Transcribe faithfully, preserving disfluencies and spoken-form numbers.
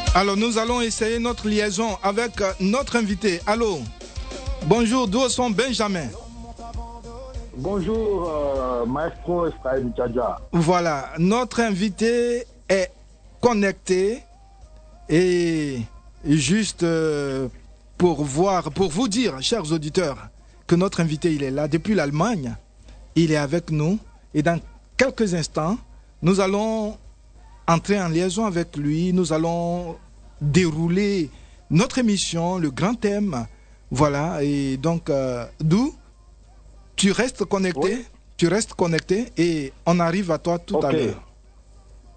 Alors, nous allons essayer notre liaison avec notre invité. Allô, bonjour, d'où sont Benjamin? Bonjour, euh, maestro Ephraim Tchadja. Voilà, notre invité est connecté et juste euh, pour voir, pour vous dire, chers auditeurs, que notre invité, il est là depuis l'Allemagne. Il est avec nous et dans quelques instants, nous allons entrer en liaison avec lui. Nous allons dérouler notre émission, le grand thème. Voilà, et donc, euh, d'où tu restes connecté, oui. tu restes connecté et on arrive à toi tout okay. à l'heure.